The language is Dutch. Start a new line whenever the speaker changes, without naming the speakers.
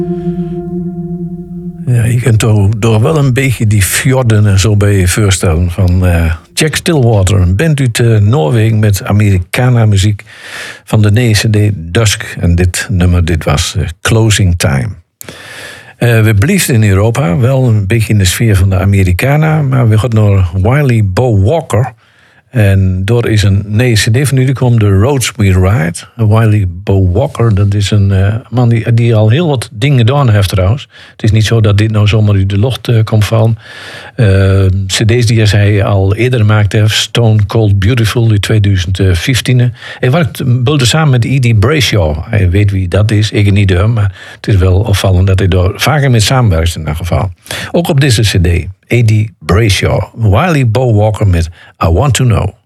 Ja, je kunt door wel een beetje die fjorden en zo bij je voorstellen. Van Jack Stillwater, een band uit Noorwegen met Americana-muziek van de CD Dusk. En dit nummer, dit was Closing Time. We blijven in Europa, wel een beetje in de sfeer van de Americana, maar we gaan naar Wiley Bo Walker. En door is een nieuwe CD van u gekomen, The Roads We Ride. Wiley Bo Walker, dat is een man die al heel wat dingen gedaan heeft trouwens. Het is niet zo dat dit nou zomaar uit de lucht komt vallen. CD's die hij al eerder gemaakt heeft, Stone Cold Beautiful in 2015. Hij werkt samen met Eddie Brayshaw. Hij weet wie dat is, ik niet hem, maar het is wel opvallend dat hij daar vaker met samenwerkt in dat geval. Ook op deze CD, Eddie Brayshaw, Wiley Bo Walker met I Want to Know.